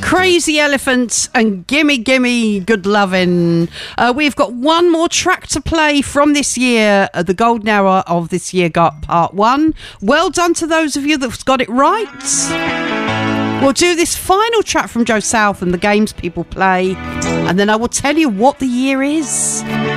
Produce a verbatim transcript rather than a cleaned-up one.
Crazy Elephants and Gimme Gimme Good Lovin'. Uh, we've got one more track to play from this year, uh, the golden hour of this year, got part one. Well done to those of you that's got it right. We'll do this final track from Joe South and the games people play, and then I will tell you what the year is.